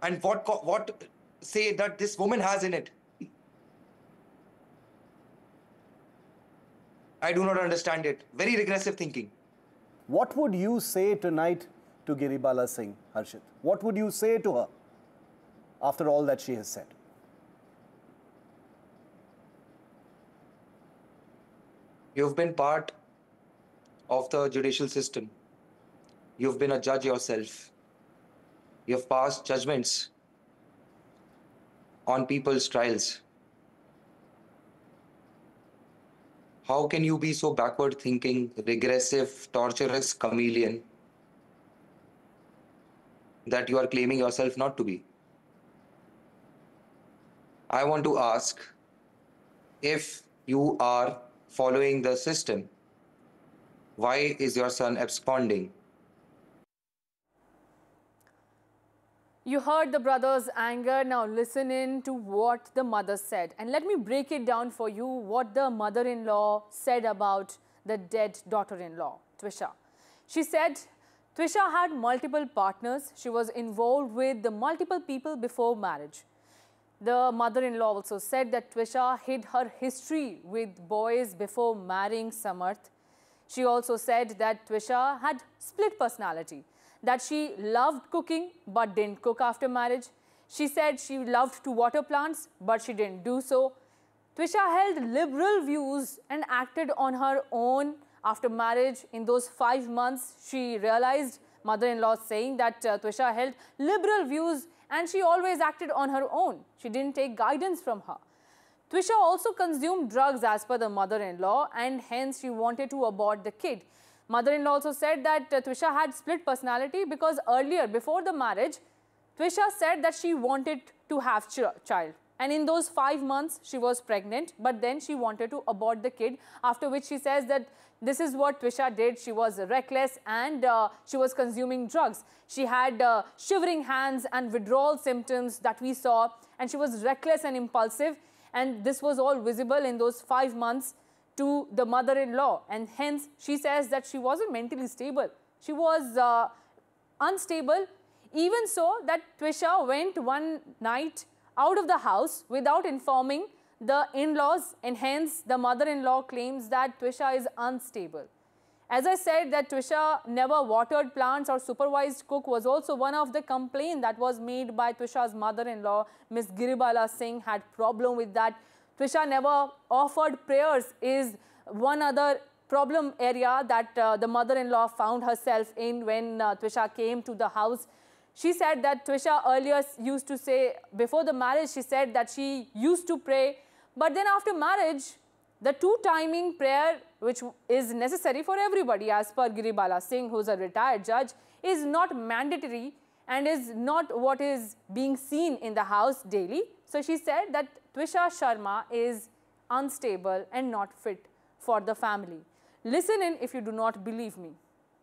and what say that this woman has in it. I do not understand it. Very regressive thinking. What would you say tonight to Giribala Singh, Harshit? What would you say to her after all that she has said? You've been part of the judicial system. You've been a judge yourself. You've passed judgments on people's trials. How can you be so backward thinking, regressive, torturous chameleon that you are claiming yourself not to be? I want to ask, if you are following the system, why is your son absconding? You heard the brother's anger. Now listen in to what the mother said. And let me break it down for you what the mother-in-law said about the dead daughter-in-law, Twisha. She said Twisha had multiple partners. She was involved with the multiple people before marriage. The mother-in-law also said that Twisha hid her history with boys before marrying Samarth. She also said that Twisha had split personality, that she loved cooking but didn't cook after marriage. She said she loved to water plants but she didn't do so. Twisha held liberal views and acted on her own after marriage. In those 5 months, she realized, mother-in-law saying that Twisha held liberal views and she always acted on her own. She didn't take guidance from her. Twisha also consumed drugs as per the mother-in-law, and hence she wanted to abort the kid. Mother-in-law also said that Twisha had split personality because earlier, before the marriage, Twisha said that she wanted to have child. And in those 5 months, she was pregnant, but then she wanted to abort the kid, after which she says that this is what Twisha did. She was reckless and she was consuming drugs. She had shivering hands and withdrawal symptoms that we saw, and she was reckless and impulsive. And this was all visible in those 5 months to the mother-in-law, and hence she says that she wasn't mentally stable. She was unstable, even so that Twisha went one night out of the house without informing the in-laws, and hence the mother-in-law claims that Twisha is unstable. As I said, that Twisha never watered plants or supervised cook was also one of the complaints that was made by Twisha's mother-in-law. Ms. Giribala Singh had problem with that. Twisha never offered prayers is one other problem area that the mother-in-law found herself in when Twisha came to the house. She said that Twisha earlier used to say, before the marriage, she said that she used to pray, but then after marriage, the two-timing prayer, which is necessary for everybody as per Giribala Singh, who is a retired judge, is not mandatory and is not what is being seen in the house daily. So she said that Twisha Sharma is unstable and not fit for the family. Listen in if you do not believe me.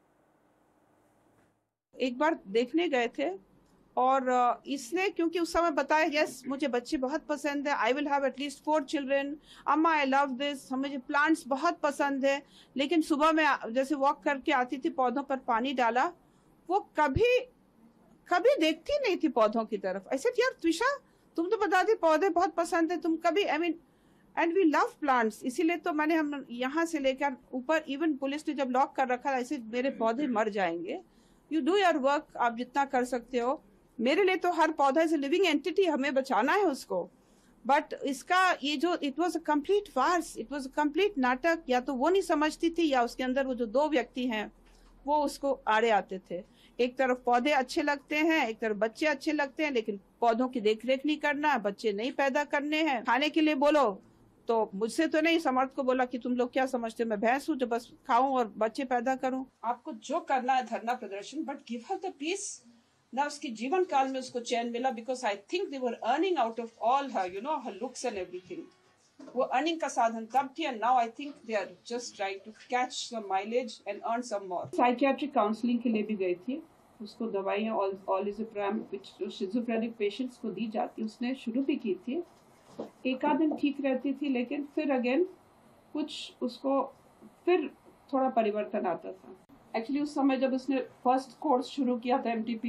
एक बार देखने गए थे और इसने क्योंकि उस समय बताया यस मुझे बच्चे बहुत पसंद है, I will have at least 4 children, अम्मा आई लव दिस, मुझे प्लांट्स बहुत पसंद है, लेकिन सुबह में जैसे वॉक करके आती थी पौधों पर पानी डाला, वो कभी कभी देखती नहीं थी पौधों की तरफ. ऐसे यार त्विषा तुम तो बताती पौधे बहुत पसंद है, तुम कभी I mean and we love plants, इसीलिए तो मैंने हम यहाँ से लेकर ऊपर इवन पुलिस ने जब लॉक कर रखा ऐसे मेरे पौधे मर जाएंगे. यू डू योर वर्क, आप जितना कर सकते हो. मेरे लिए तो हर पौधा इज लिविंग एंटिटी, हमें बचाना है उसको. बट इसका ये जो it was a complete Fars, it was a complete नाटक. या तो वो नहीं समझती थी या उसके अंदर वो जो 2 व्यक्ति हैं वो उसको आड़े आते थे. एक तरफ पौधे अच्छे लगते हैं, एक तरफ बच्चे अच्छे लगते हैं, लेकिन पौधों की देखरेख नहीं करना, बच्चे नहीं पैदा करने हैं. खाने के लिए बोलो तो मुझसे तो नहीं, समर्थ को बोला कि तुम लोग क्या समझते हो, मैं भैंस हूँ जो बस खाऊं और बच्चे पैदा करूं. आपको जो करना है धरना प्रदर्शन, but give her the piece ना. उसके जीवन काल में उसको चैन मिला, because I think they were earning out of all her you know her looks and everything. वो अर्निंग का साधन तब थी, and now I think they are just trying to catch some mileage and earn some more. Psychiatric counselling के लिए भी गई थी, उसको दवाइयाँ ऑलिज़ोप्राम जो शिज़ोफ्रेनिक पेशेंट्स को दी जाती उसने शुरू भी की थी. एक आध दिन ठीक रहती थी, लेकिन फिर अगेन कुछ उसको फिर थोड़ा परिवर्तन आता था. एक्चुअली उस समय जब उसने फर्स्ट कोर्स शुरू किया था MTP